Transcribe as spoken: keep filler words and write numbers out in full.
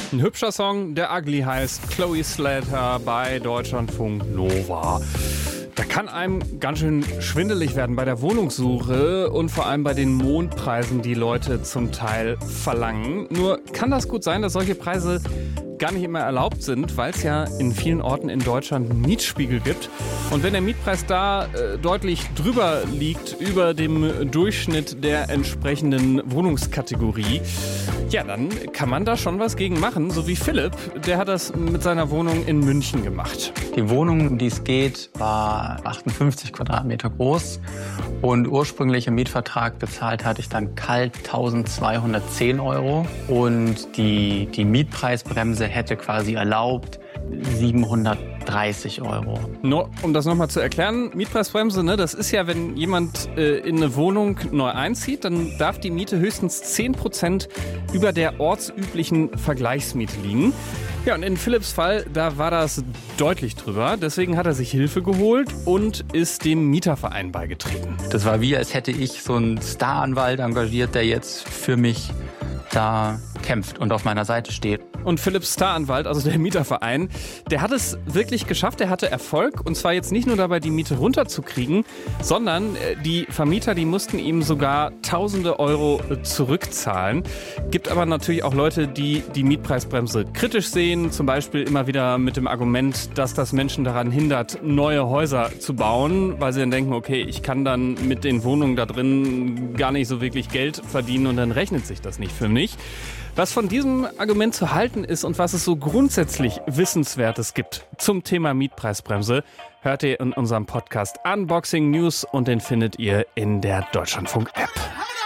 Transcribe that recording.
Ein hübscher Song, der Ugly heißt, Chloe Slater bei Deutschlandfunk Nova. Da kann einem ganz schön schwindelig werden bei der Wohnungssuche und vor allem bei den Mondpreisen, die Leute zum Teil verlangen. Nur kann das gut sein, dass solche Preise gar nicht immer erlaubt sind, weil es ja in vielen Orten in Deutschland einen Mietspiegel gibt. Und wenn der Mietpreis da äh, deutlich drüber liegt, über dem Durchschnitt der entsprechenden Wohnungskategorie, ja, dann kann man da schon was gegen machen. So wie Philipp, der hat das mit seiner Wohnung in München gemacht. Die Wohnung, um die es geht, war achtundfünfzig Quadratmeter groß. Und ursprünglich im Mietvertrag bezahlt hatte ich dann kalt eintausendzweihundertzehn Euro. Und die, die Mietpreisbremse hätte quasi erlaubt siebenhundertdreißig Euro. No, um das nochmal zu erklären, Mietpreisbremse, ne, das ist ja, wenn jemand äh, in eine Wohnung neu einzieht, dann darf die Miete höchstens zehn Prozent über der ortsüblichen Vergleichsmiete liegen. Ja, und in Philipps Fall, da war das deutlich drüber. Deswegen hat er sich Hilfe geholt und ist dem Mieterverein beigetreten. Das war wie, als hätte ich so einen Staranwalt engagiert, der jetzt für mich da kämpft und auf meiner Seite steht. Und Philipps Staranwalt, also der Mieterverein, der hat es wirklich geschafft, der hatte Erfolg. Und zwar jetzt nicht nur dabei, die Miete runterzukriegen, sondern die Vermieter, die mussten ihm sogar tausende Euro zurückzahlen. Gibt aber natürlich auch Leute, die die Mietpreisbremse kritisch sehen, zum Beispiel immer wieder mit dem Argument, dass das Menschen daran hindert, neue Häuser zu bauen, weil sie dann denken, okay, ich kann dann mit den Wohnungen da drin gar nicht so wirklich Geld verdienen und dann rechnet sich das nicht für mich. Was von diesem Argument zu halten ist und was es so grundsätzlich Wissenswertes gibt zum Thema Mietpreisbremse, hört ihr in unserem Podcast Unboxing News und den findet ihr in der Deutschlandfunk-App.